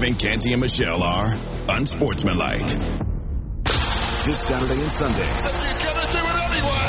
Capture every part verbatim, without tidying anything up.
think Canty and Michelle are unsportsmanlike. This Saturday and Sunday. You're gonna do it anyway.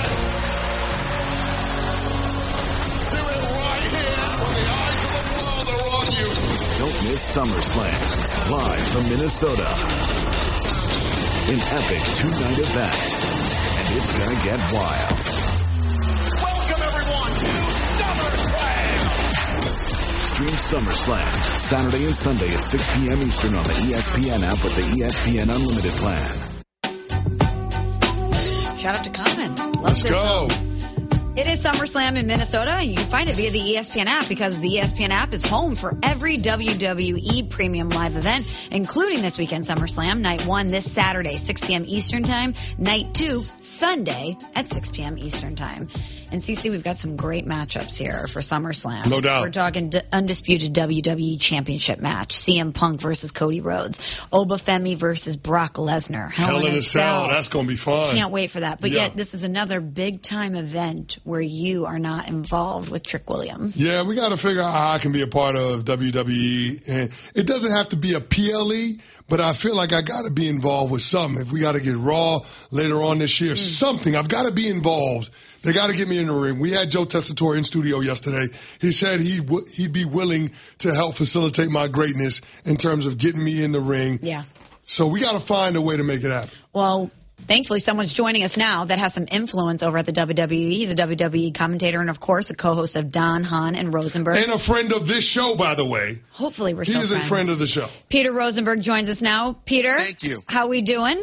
Do it right here when the eyes of the world are on you. Don't miss SummerSlam, live from Minnesota. An epic two-night event, and it's gonna get wild. Welcome everyone to SummerSlam. Stream SummerSlam Saturday and Sunday at six p.m. Eastern on the E S P N app with the E S P N Unlimited plan. Shout out to Common. Love Let's this go. song. It is SummerSlam in Minnesota. You can find it via the E S P N app because the E S P N app is home for every W W E premium live event, including this weekend SummerSlam. Night one this Saturday, six p.m. Eastern time. Night two, Sunday at six p.m. Eastern time. And Cece, we've got some great matchups here for SummerSlam. No doubt. We're talking d- undisputed W W E championship match. C M Punk versus Cody Rhodes. Obafemi versus Brock Lesnar. Hell in a Cell. That's going to be fun. Can't wait for that. But Yeah. yet, this is another big time event where you are not involved with Trick Williams. Yeah, we got to figure out how I can be a part of W W E. And it doesn't have to be a P L E, but I feel like I got to be involved with something. If we got to get Raw later on this year, mm. something, I've got to be involved. They got to get me in the ring. We had Joe Tessitore in studio yesterday. He said he w- he'd be willing to help facilitate my greatness in terms of getting me in the ring. Yeah. So we got to find a way to make it happen. Well, thankfully, someone's joining us now that has some influence over at the W W E. He's a W W E commentator and, of course, a co-host of Don, Hahn, and Rosenberg. And a friend of this show, by the way. Hopefully, we're he still is friends. a friend of the show. Peter Rosenberg joins us now. Peter. Thank you. How we doing?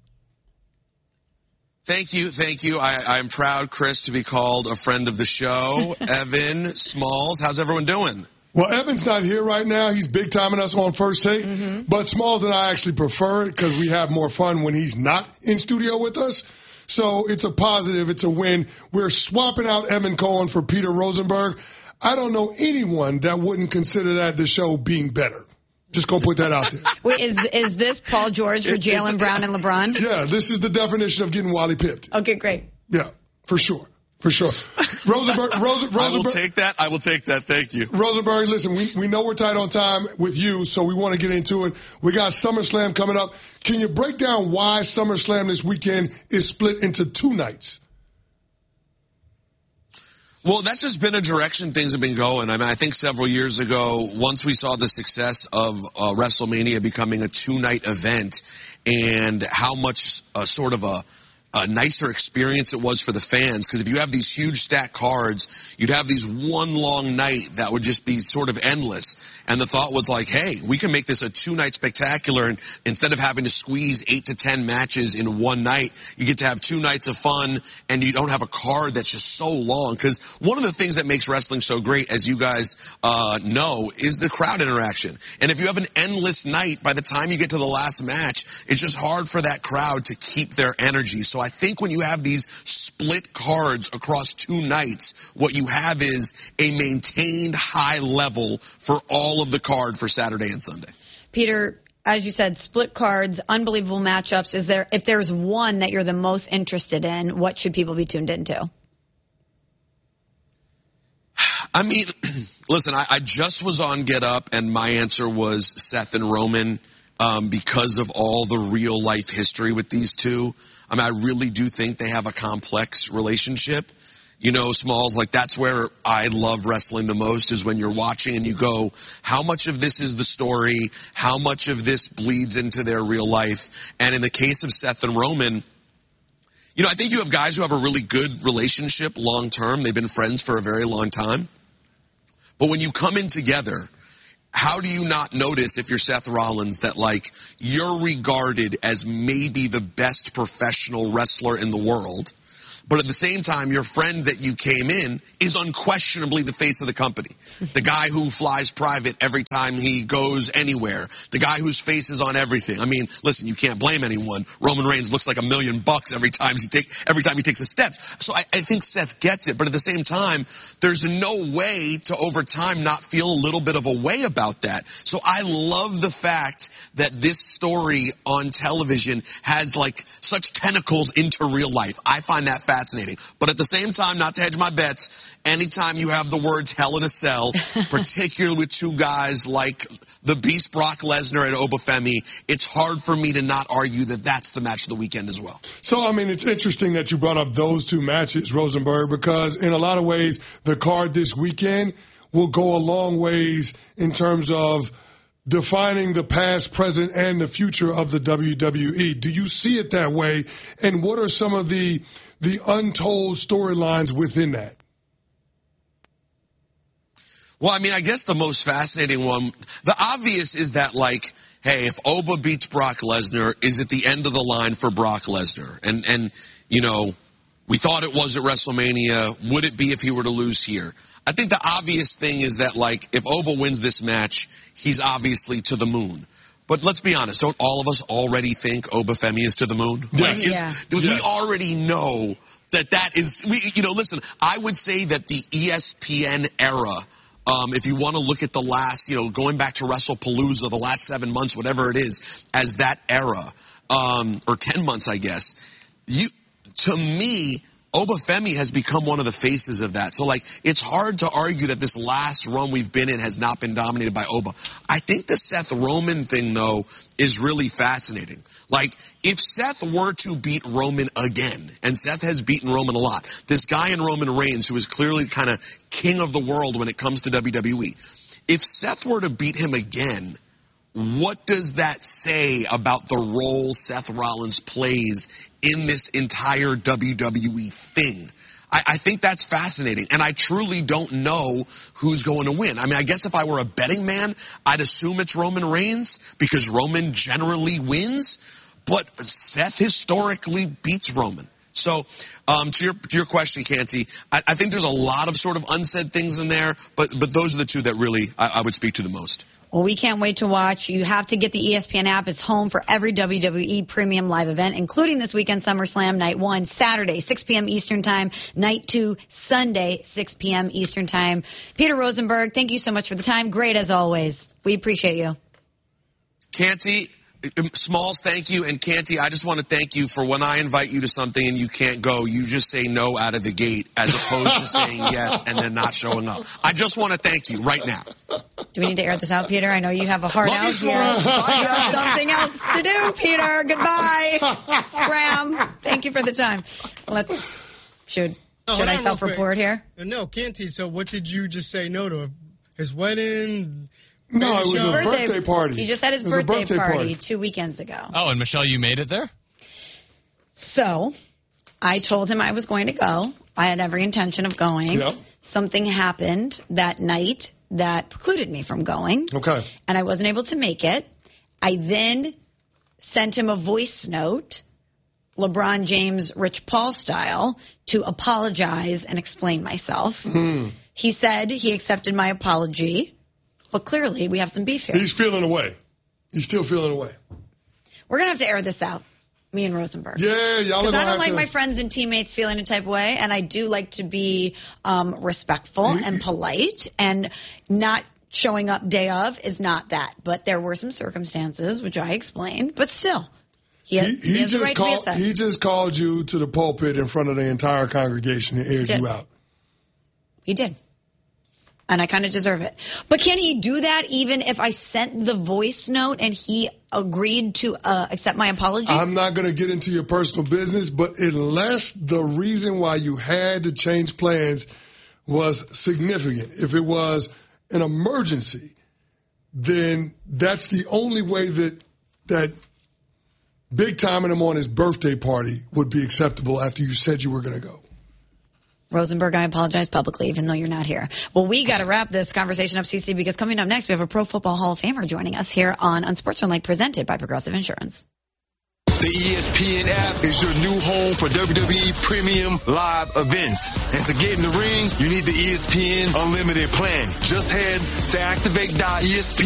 Thank you, thank you. I, I'm proud, Chris, to be called a friend of the show. Evan Smalls, how's everyone doing? Well, Evan's not here right now. He's big timing us on First Take. Mm-hmm. But Smalls and I actually prefer it because we have more fun when he's not in studio with us. So it's a positive. It's a win. We're swapping out Evan Cohen for Peter Rosenberg. I don't know anyone that wouldn't consider that the show being better. Just gonna put that out there. Wait, is is this Paul George for it, Jaylen Brown and LeBron? Yeah, this is the definition of getting Wally pipped. Okay, great. Yeah, for sure. For sure. Rosenberg, Rosen, Rosenberg. I will take that. I will take that. Thank you. Rosenberg, listen, we, we know we're tight on time with you, so we want to get into it. We got SummerSlam coming up. Can you break down why SummerSlam this weekend is split into two nights? Well, that's just been a direction things have been going. I mean, I think several years ago, once we saw the success of uh, WrestleMania becoming a two-night event and how much uh, sort of a a nicer experience it was for the fans, because if you have these huge stacked cards, you'd have these one long night that would just be sort of endless. And the thought was like, hey, we can make this a two-night spectacular, and instead of having to squeeze eight to ten matches in one night, you get to have two nights of fun, and you don't have a card that's just so long. Because one of the things that makes wrestling so great, as you guys uh know, is the crowd interaction. And if you have an endless night, by the time you get to the last match, it's just hard for that crowd to keep their energy. So I think when you have these split cards across two nights, what you have is a maintained high level for all of the card for Saturday and Sunday. Peter, as you said, split cards, unbelievable matchups. Is there, if there's one that you're the most interested in, what should people be tuned into? I mean, listen, I, I just was on Get Up, and my answer was Seth and Roman um, because of all the real life history with these two. I mean, I really do think they have a complex relationship. You know, Smalls, like that's where I love wrestling the most, is when you're watching and you go, how much of this is the story? How much of this bleeds into their real life? And in the case of Seth and Roman, you know, I think you have guys who have a really good relationship long term. They've been friends for a very long time. But when you come in together, how do you not notice, if you're Seth Rollins, that, like, you're regarded as maybe the best professional wrestler in the world, but at the same time, your friend that you came in is unquestionably the face of the company. The guy who flies private every time he goes anywhere. The guy whose face is on everything. I mean, listen, you can't blame anyone. Roman Reigns looks like a million bucks every time he take every time he takes a step. So I, I think Seth gets it, but at the same time, there's no way to over time not feel a little bit of a way about that. So I love the fact that this story on television has like such tentacles into real life. I find that fascinating. fascinating. But at the same time, not to hedge my bets, anytime you have the words hell in a cell, particularly with two guys like the Beast Brock Lesnar and Obafemi, it's hard for me to not argue that that's the match of the weekend as well. So, I mean, it's interesting that you brought up those two matches, Rosenberg, because in a lot of ways, the card this weekend will go a long ways in terms of defining the past, present, and the future of the W W E. Do you see it that way? And what are some of the the untold storylines within that? Well, I mean, I guess the most fascinating one, the obvious is that, like, hey, if Oba beats Brock Lesnar, is it the end of the line for Brock Lesnar? And, and you know, we thought it was at WrestleMania. Would it be if he were to lose here? I think the obvious thing is that, like, if Oba wins this match, he's obviously to the moon. But let's be honest, don't all of us already think Obafemi is to the moon? Yes. Like, is, Yeah. We Yes. already know that that is, we, you know, listen, I would say that the E S P N era, Um, if you want to look at the last, you know, going back to WrestlePalooza, the last seven months, whatever it is, as that era, um, or ten months, I guess, you, to me, Obafemi has become one of the faces of that. So, like, it's hard to argue that this last run we've been in has not been dominated by Oba. I think the Seth Roman thing, though, is really fascinating. Like, if Seth were to beat Roman again, and Seth has beaten Roman a lot, this guy in Roman Reigns, who is clearly kind of king of the world when it comes to W W E, if Seth were to beat him again, what does that say about the role Seth Rollins plays in this entire W W E thing? I, I think that's fascinating, and I truly don't know who's going to win. I mean, I guess if I were a betting man, I'd assume it's Roman Reigns, because Roman generally wins, but Seth historically beats Roman. So, um, to your to your question, Canty, I, I think there's a lot of sort of unsaid things in there, but but those are the two that really I, I would speak to the most. Well, we can't wait to watch. You have to get the E S P N app. It's home for every W W E premium live event, including this weekend SummerSlam Night one, Saturday, six p.m. Eastern Time, Night two, Sunday, six p.m. Eastern Time. Peter Rosenberg, thank you so much for the time. Great as always. We appreciate you. Canty, Smalls, thank you. And Canty, I just want to thank you for when I invite you to something and you can't go, you just say no out of the gate as opposed to saying yes and then not showing up. I just want to thank you right now. Do we need to air this out, Peter? I know you have a heart Love out you, here. Smalls. Bye, You have guys. something else to do, Peter. Goodbye. Scram. Thank you for the time. Let's, should, Oh, should hold I on real self-report quick. here? No, Canty. So what did you just say no to? His wedding? No, it was a Birthday- birthday party. He just had his It was a birthday, birthday party, party. two weekends ago. Oh, and Michelle, you made it there? So I told him I was going to go. I had every intention of going. Yep. Something happened that night that precluded me from going, Okay. and I wasn't able to make it. I then sent him a voice note, LeBron James, Rich Paul style, to apologize and explain myself. Hmm. He said he accepted my apology, but clearly we have some beef here. He's feeling away. He's still feeling away. We're going to have to air this out, me and Rosenberg. Yeah, y'all are Because gonna I don't have like to, my friends and teammates feeling a type of way, and I do like to be um, respectful and polite, and not showing up day of is not that. But there were some circumstances, which I explained, but still, he has, He, he he has the just right to be called. upset. He just called you to the pulpit in front of the entire congregation and aired Did. you out. He did. And I kind of deserve it. But can he do that even if I sent the voice note and he agreed to uh, accept my apology? I'm not going to get into your personal business, but unless the reason why you had to change plans was significant, if it was an emergency, then that's the only way that that big timing him on his birthday party would be acceptable after you said you were going to go. Rosenberg, I apologize publicly, even though you're not here. Well, we got to wrap this conversation up, C C, because coming up next, we have a Pro Football Hall of Famer joining us here on Unsportsmanlike, presented by Progressive Insurance. The E S P N app is your new home for W W E premium live events. And to get in the ring, you need the E S P N Unlimited plan. Just head to activate dot E S P